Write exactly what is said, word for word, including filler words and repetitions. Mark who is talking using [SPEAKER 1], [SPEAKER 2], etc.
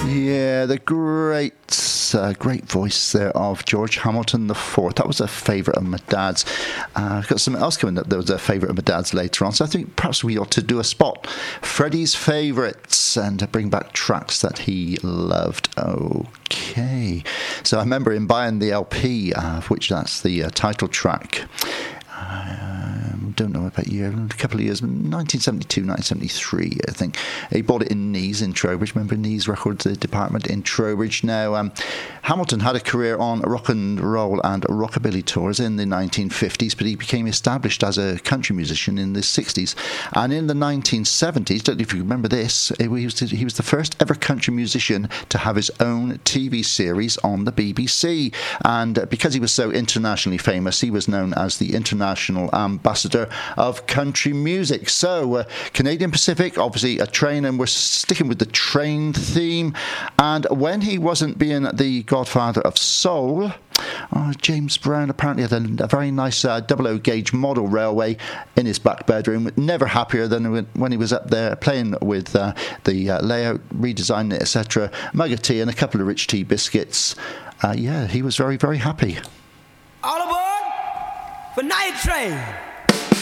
[SPEAKER 1] Yeah, the great, uh, great voice there of George Hamilton the fourth. That was a favourite of my dad's. Uh, I've got something else coming up that was a favourite of my dad's later on. So I think perhaps we ought to do a spot. Freddie's favourites, and bring back tracks that he loved. Okay. So I remember him buying the L P, uh, of which that's the uh, title track. I um, don't know about year, a couple of years, nineteen seventy-two, nineteen seventy-three, I think. He bought it in Nees in Trowbridge. Remember Nees Records department in Trowbridge? Now, um, Hamilton had a career on rock and roll and rockabilly tours in the nineteen fifties, but he became established as a country musician in the sixties. And in the nineteen seventies, don't know if you remember this, he was, he was the first ever country musician to have his own T V series on the B B C. And because he was so internationally famous, he was known as the International Ambassador of Country Music. So, uh, Canadian Pacific, obviously a train, and we're sticking with the train theme. And when he wasn't being the godfather of soul, oh, James Brown apparently had a, a very nice uh, double O gauge model railway in his back bedroom. Never happier than when, when he was up there playing with uh, the uh, layout, redesigning it, et cetera. Mug of tea and a couple of rich tea biscuits. Uh, yeah, he was very, very happy.
[SPEAKER 2] All aboard for Night Train.